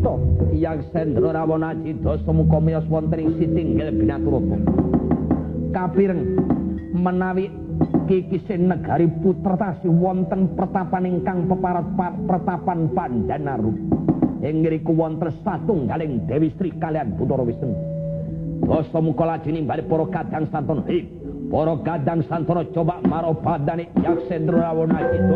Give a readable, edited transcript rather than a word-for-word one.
Cita Yaksendra Rawana Cita samuka miyos wonten ing Sitinggil Binaturata. Kapireng menawi kikising negari Putrtasi wonten pertapan ingkang peparat pertapan Pandanaru. Ing ngriku wonten satunggaling Dewi Sri kaliyan Bathara Wisnu. Basa muka lajeng nimbali para kadang santana. Para kadang santana coba marobadane Yaksendra Rawana Cita